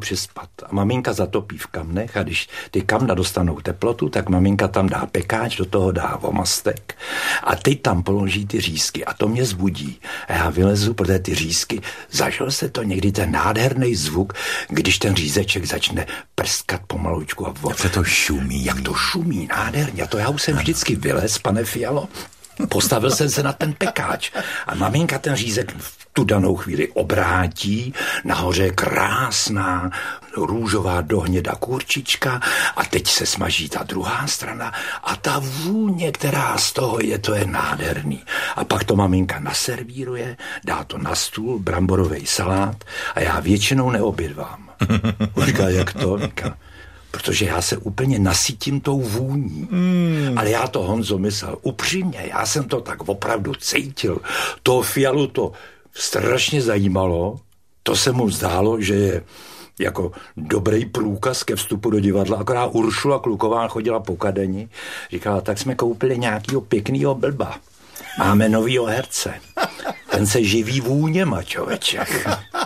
přespat. A maminka zatopí v kamnech a když ty kamna dostanou teplotu, tak maminka tam dá pekáč, do toho dá vomastek a teď tam položí ty řízky a to mě zbudí. A já vylezu, protože ty řízky, zažil jste to někdy ten nádherný zvuk, když ten řízeček začne prskat pomalučku a jak se to šumí. Jak to šumí, nádherně. A to já už jsem vždycky vylez, pane Fialo. Postavil jsem se na ten pekáč a maminka ten řízek v tu danou chvíli obrátí, nahoře krásná růžová dohněda kurčička a teď se smaží ta druhá strana a ta vůně, která z toho je, to je nádherný. A pak to maminka naservíruje, dá to na stůl, bramborový salát a já většinou neobědvám. Říká, jak to? Říká, protože já se úplně nasytím tou vůní. Ale já to, Honzo, myslel upřímně, já jsem to tak opravdu cítil. Toho Fialu to strašně zajímalo, to se mu zdálo, že je jako dobrý průkaz ke vstupu do divadla, akorát Uršula Kluková chodila po Kadeni, říkala, tak jsme koupili nějakýho pěknýho blba. Máme novýho herce. Ten se živí vůněma, člověče.